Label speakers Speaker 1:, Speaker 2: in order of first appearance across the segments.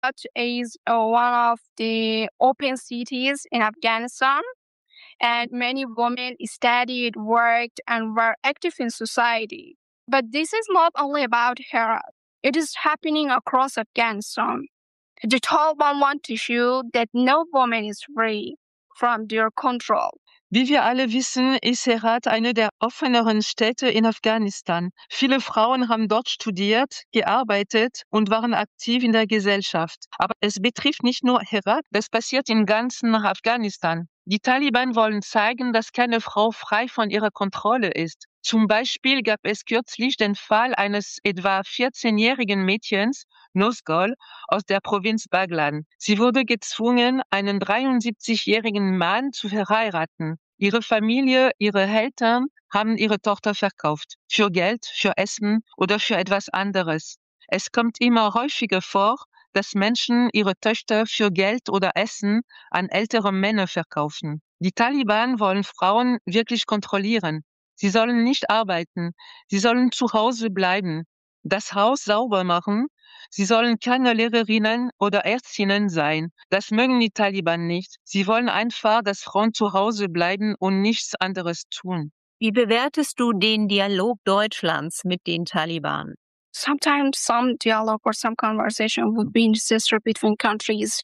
Speaker 1: Herat is one of the open cities in Afghanistan, and many women studied, worked, and were active in society. But this is not only about Herat. It is happening across Afghanistan. The Taliban want to show that no woman is free from their control.
Speaker 2: Wie wir alle wissen, ist Herat eine der offeneren Städte in Afghanistan. Viele Frauen haben dort studiert, gearbeitet und waren aktiv in der Gesellschaft. Aber es betrifft nicht nur Herat, das passiert im ganzen Afghanistan. Die Taliban wollen zeigen, dass keine Frau frei von ihrer Kontrolle ist. Zum Beispiel gab es kürzlich den Fall eines etwa 14-jährigen Mädchens, Nosgol, aus der Provinz Baghlan. Sie wurde gezwungen, einen 73-jährigen Mann zu verheiraten. Ihre Familie, ihre Eltern haben ihre Tochter verkauft. Für Geld, für Essen oder für etwas anderes. Es kommt immer häufiger vor, dass Menschen ihre Töchter für Geld oder Essen an ältere Männer verkaufen. Die Taliban wollen Frauen wirklich kontrollieren. Sie sollen nicht arbeiten. Sie sollen zu Hause bleiben, das Haus sauber machen. Sie sollen keine Lehrerinnen oder Ärztinnen sein. Das mögen die Taliban nicht. Sie wollen einfach, dass Frauen zu Hause bleiben und nichts anderes tun.
Speaker 3: Wie bewertest du den Dialog Deutschlands mit den Taliban?
Speaker 1: Sometimes some dialogue or some conversation would be necessary between countries.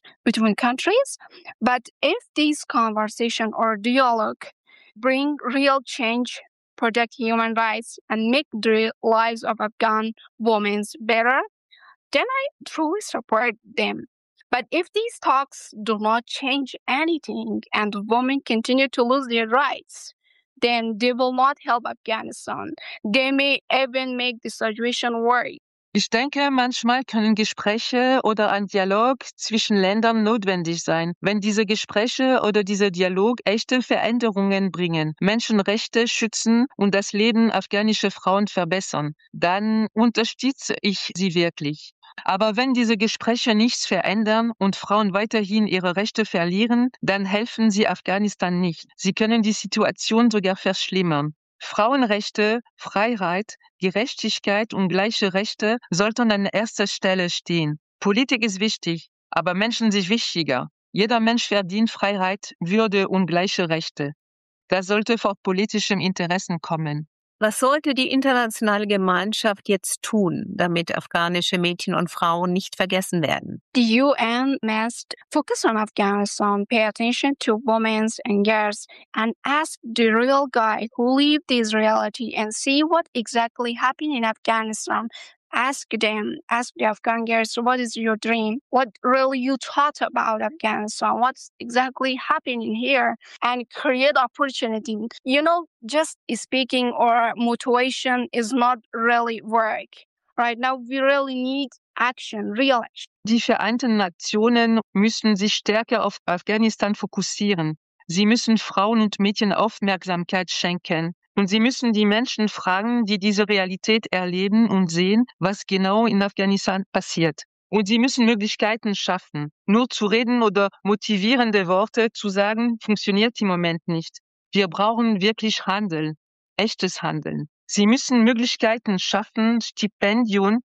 Speaker 1: But if this conversation or dialogue bring real change, protect human rights, and make the lives of Afghan women better, then I truly support them. But if these talks do not change anything and women continue to lose their rights, then they will not help Afghanistan. They may even make the situation worse.
Speaker 2: Ich denke, manchmal können Gespräche oder ein Dialog zwischen Ländern notwendig sein, wenn diese Gespräche oder dieser Dialog echte Veränderungen bringen, Menschenrechte schützen und das Leben afghanischer Frauen verbessern. Dann unterstütze ich sie wirklich. Aber wenn diese Gespräche nichts verändern und Frauen weiterhin ihre Rechte verlieren, dann helfen sie Afghanistan nicht. Sie können die Situation sogar verschlimmern. Frauenrechte, Freiheit, Gerechtigkeit und gleiche Rechte sollten an erster Stelle stehen. Politik ist wichtig, aber Menschen sind wichtiger. Jeder Mensch verdient Freiheit, Würde und gleiche Rechte. Das sollte vor politischem Interessen kommen.
Speaker 3: Was sollte die internationale Gemeinschaft jetzt tun, damit afghanische Mädchen und Frauen nicht vergessen werden?
Speaker 1: The UN must focus on Afghanistan, pay attention to women and girls, and ask the real guy who lived this reality and see what exactly happened in Afghanistan. Ask the Afghan girls, what is your dream? What really you thought about Afghanistan? What's exactly happening here? And create opportunity. Just speaking or motivation is not really work. Right now, we really need action, real action.
Speaker 2: Die Vereinten Nationen müssen sich stärker auf Afghanistan fokussieren. Sie müssen Frauen und Mädchen Aufmerksamkeit schenken. Und sie müssen die Menschen fragen, die diese Realität erleben und sehen, was genau in Afghanistan passiert. Und sie müssen Möglichkeiten schaffen. Nur zu reden oder motivierende Worte zu sagen, funktioniert im Moment nicht. Wir brauchen wirklich Handeln, echtes Handeln. Sie müssen Möglichkeiten schaffen, Stipendien,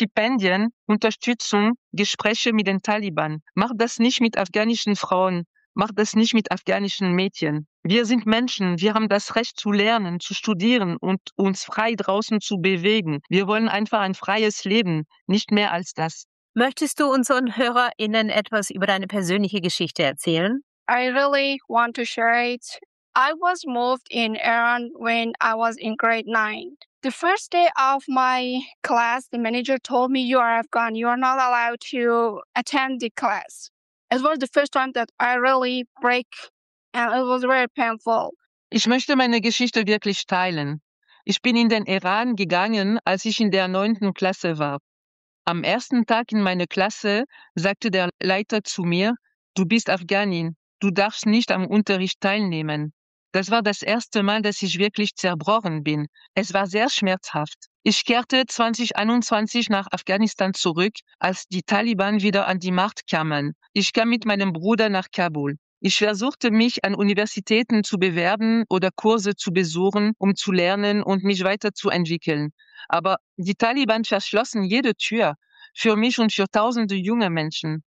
Speaker 2: Unterstützung, Gespräche mit den Taliban. Macht das nicht mit afghanischen Frauen. Macht das nicht mit afghanischen Mädchen. Wir sind Menschen, wir haben das Recht zu lernen, zu studieren und uns frei draußen zu bewegen. Wir wollen einfach ein freies Leben, nicht mehr als das.
Speaker 3: Möchtest du unseren HörerInnen etwas über deine persönliche Geschichte erzählen?
Speaker 1: I really want to share it. I was moved in Iran when I was in grade 9. The first day of my class, the manager told me, you are Afghan, you are not allowed to attend the class. It was the first time that I really break and it was very painful.
Speaker 2: Ich möchte meine Geschichte wirklich teilen. Ich bin in den Iran gegangen, als ich in der 9. Klasse war. Am ersten Tag in meiner Klasse sagte der Leiter zu mir, du bist Afghanin, du darfst nicht am Unterricht teilnehmen. Das war das erste Mal, dass ich wirklich zerbrochen bin. Es war sehr schmerzhaft. Ich kehrte 2021 nach Afghanistan zurück, als die Taliban wieder an die Macht kamen. Ich kam mit meinem Bruder nach Kabul. Ich versuchte mich an Universitäten zu bewerben oder Kurse zu besuchen, um zu lernen und mich weiterzuentwickeln. Aber die Taliban verschlossen jede Tür. für mich und für tausende junge Menschen.